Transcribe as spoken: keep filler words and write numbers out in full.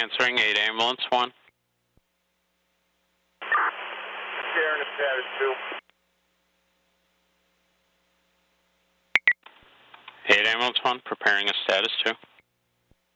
Answering eight ambulance one. Sharing a status two. eight ambulance one, preparing a status two.